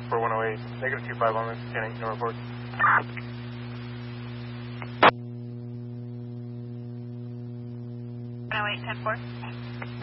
for 108. Negative 25 on 10-8, no report. Oh, 10-4.